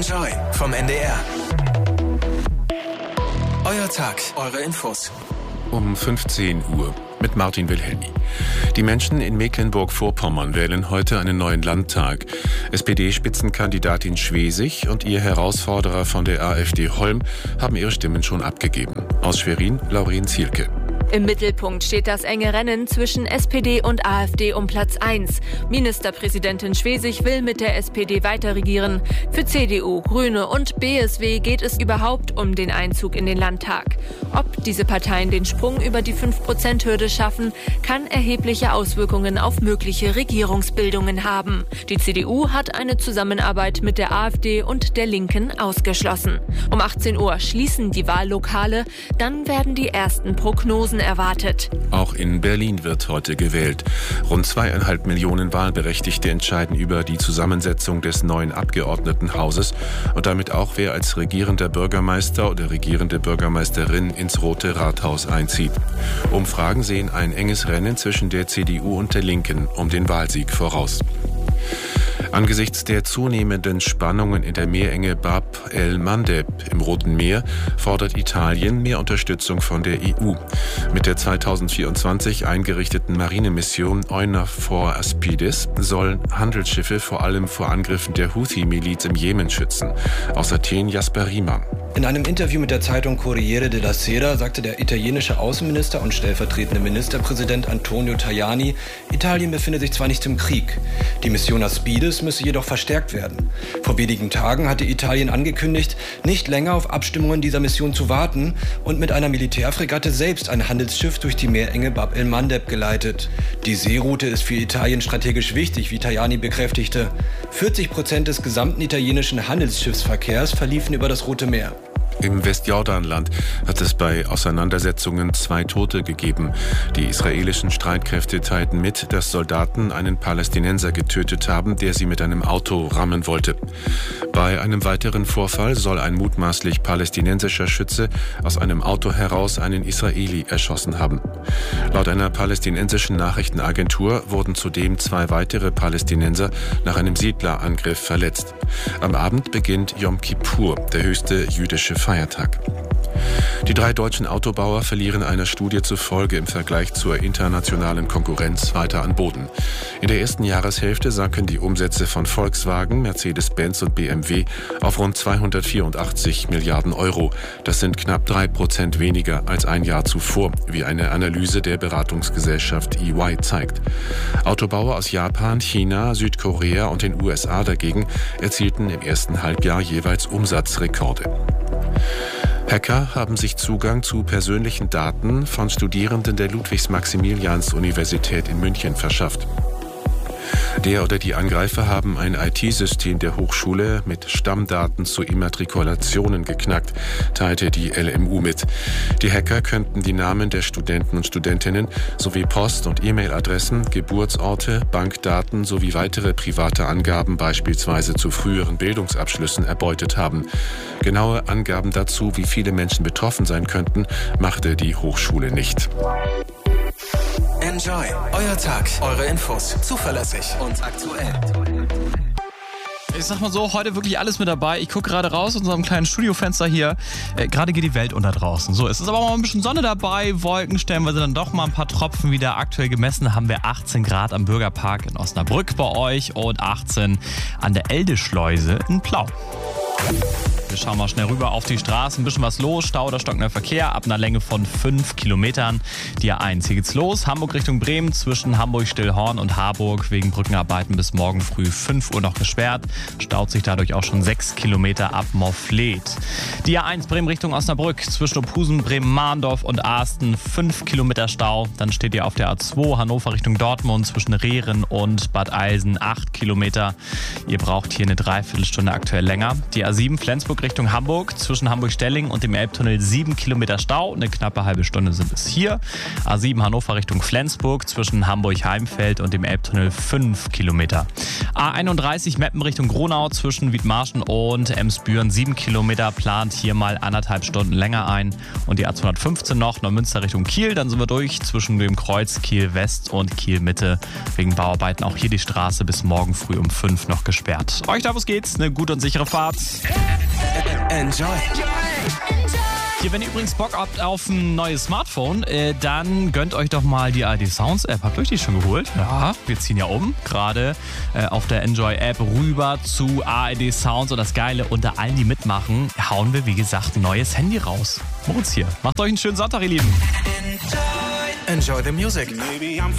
Enjoy vom NDR. Euer Tag, eure Infos. Um 15 Uhr mit Martin Wilhelmi. Die Menschen in Mecklenburg-Vorpommern wählen heute einen neuen Landtag. SPD-Spitzenkandidatin Schwesig und ihr Herausforderer von der AfD Holm haben ihre Stimmen schon abgegeben. Aus Schwerin, Lauren Zielke. Im Mittelpunkt steht das enge Rennen zwischen SPD und AfD um Platz 1. Ministerpräsidentin Schwesig will mit der SPD weiterregieren. Für CDU, Grüne und BSW geht es überhaupt um den Einzug in den Landtag. Ob diese Parteien den Sprung über die 5%-Hürde schaffen, kann erhebliche Auswirkungen auf mögliche Regierungsbildungen haben. Die CDU hat eine Zusammenarbeit mit der AfD und der Linken ausgeschlossen. Um 18 Uhr schließen die Wahllokale, dann werden die ersten Prognosen erwartet. Auch in Berlin wird heute gewählt. Rund 2,5 Millionen Wahlberechtigte entscheiden über die Zusammensetzung des neuen Abgeordnetenhauses und damit auch, wer als regierender Bürgermeister oder regierende Bürgermeisterin ins Rote Rathaus einzieht. Umfragen sehen ein enges Rennen zwischen der CDU und der Linken um den Wahlsieg voraus. Angesichts der zunehmenden Spannungen in der Meerenge Bab el-Mandeb im Roten Meer fordert Italien mehr Unterstützung von der EU. Mit der 2024 eingerichteten Marinemission EUNAVFOR Aspides sollen Handelsschiffe vor allem vor Angriffen der Houthi-Miliz im Jemen schützen. Aus Athen Jasper Riemann. In einem Interview mit der Zeitung Corriere della Sera sagte der italienische Außenminister und stellvertretende Ministerpräsident Antonio Tajani, Italien befinde sich zwar nicht im Krieg. Die Mission Aspides müsse jedoch verstärkt werden. Vor wenigen Tagen hatte Italien angekündigt, nicht länger auf Abstimmungen dieser Mission zu warten und mit einer Militärfregatte selbst ein Handelsschiff durch die Meerenge Bab el-Mandeb geleitet. Die Seeroute ist für Italien strategisch wichtig, wie Tajani bekräftigte. 40% des gesamten italienischen Handelsschiffsverkehrs verliefen über das Rote Meer. Im Westjordanland hat es bei Auseinandersetzungen 2 Tote gegeben. Die israelischen Streitkräfte teilten mit, dass Soldaten einen Palästinenser getötet haben, der sie mit einem Auto rammen wollte. Bei einem weiteren Vorfall soll ein mutmaßlich palästinensischer Schütze aus einem Auto heraus einen Israeli erschossen haben. Laut einer palästinensischen Nachrichtenagentur wurden zudem 2 weitere Palästinenser nach einem Siedlerangriff verletzt. Am Abend beginnt Yom Kippur, der höchste jüdische Feiertag. Die 3 deutschen Autobauer verlieren einer Studie zufolge im Vergleich zur internationalen Konkurrenz weiter an Boden. In der ersten Jahreshälfte sanken die Umsätze von Volkswagen, Mercedes-Benz und BMW auf rund 284 Milliarden Euro. Das sind knapp 3% weniger als ein Jahr zuvor, wie eine Analyse der Beratungsgesellschaft EY zeigt. Autobauer aus Japan, China, Südkorea und den USA dagegen erzielten im ersten Halbjahr jeweils Umsatzrekorde. Hacker haben sich Zugang zu persönlichen Daten von Studierenden der Ludwigs-Maximilians-Universität in München verschafft. Der oder die Angreifer haben ein IT-System der Hochschule mit Stammdaten zu Immatrikulationen geknackt, teilte die LMU mit. Die Hacker könnten die Namen der Studenten und Studentinnen sowie Post- und E-Mail-Adressen, Geburtsorte, Bankdaten sowie weitere private Angaben beispielsweise zu früheren Bildungsabschlüssen erbeutet haben. Genaue Angaben dazu, wie viele Menschen betroffen sein könnten, machte die Hochschule nicht. Enjoy, euer Tag, eure Infos, zuverlässig und aktuell. Ich sag mal so, heute wirklich alles mit dabei. Ich gucke gerade raus aus unserem kleinen Studiofenster hier. Gerade geht die Welt unter draußen. So, es ist aber auch mal ein bisschen Sonne dabei. Wolken stellenweise dann doch mal ein paar Tropfen wieder. Aktuell gemessen haben wir 18 Grad am Bürgerpark in Osnabrück bei euch und 18 an der Eldeschleuse in Plau. Wir schauen mal schnell rüber auf die Straße. Ein bisschen was los. Stau oder stockender Verkehr ab einer Länge von 5 Kilometern. Die A1. Hier geht's los. Hamburg Richtung Bremen zwischen Hamburg-Stillhorn und Harburg. Wegen Brückenarbeiten bis morgen früh 5 Uhr noch gesperrt. Staut sich dadurch auch schon 6 Kilometer ab Moffleth. Die A1 Bremen Richtung Osnabrück zwischen Ophusen, Bremen-Mahndorf und Asten 5 Kilometer Stau. Dann steht ihr auf der A2 Hannover Richtung Dortmund zwischen Rehren und Bad Eilsen 8 Kilometer. Ihr braucht hier eine Dreiviertelstunde aktuell länger. Die A7 Flensburg Flensburg Richtung Hamburg. Zwischen Hamburg-Stelling und dem Elbtunnel 7 Kilometer Stau. Eine knappe halbe Stunde sind es hier. A7 Hannover Richtung Flensburg. Zwischen Hamburg-Heimfeld und dem Elbtunnel 5 Kilometer. A31 Meppen Richtung Gronau. Zwischen Wiedmarschen und Emsbüren 7 Kilometer. Plant hier mal 1,5 Stunden länger ein. Und die A215 noch Neumünster Richtung Kiel. Dann sind wir durch zwischen dem Kreuz Kiel West und Kiel Mitte. Wegen Bauarbeiten auch hier die Straße bis morgen früh um 5 noch gesperrt. Euch da, wo es geht, eine gute und sichere Fahrt. Enjoy. Hier, wenn ihr übrigens Bock habt auf ein neues Smartphone, dann gönnt euch doch mal die ARD Sounds App. Habt ihr euch die schon geholt? Ja, wir ziehen ja gerade auf der Enjoy App rüber zu ARD Sounds. Und das Geile, unter allen, die mitmachen, hauen wir, wie gesagt, ein neues Handy raus. Moritz hier. Macht euch einen schönen Sonntag, ihr Lieben. Enjoy the music.